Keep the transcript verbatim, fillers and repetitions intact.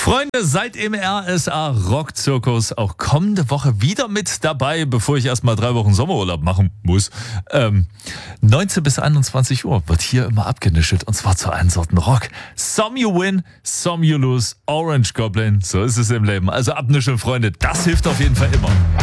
Freunde, seid im R S A Rockzirkus auch kommende Woche wieder mit dabei, bevor ich erstmal drei Wochen Sommerurlaub machen muss. Ähm, neunzehn bis einundzwanzig Uhr wird hier immer abgenischelt, und zwar zu allen Sorten Rock. Some you win, some you lose. Orange Goblin, so ist es im Leben. Also abnischeln, Freunde, das hilft auf jeden Fall immer.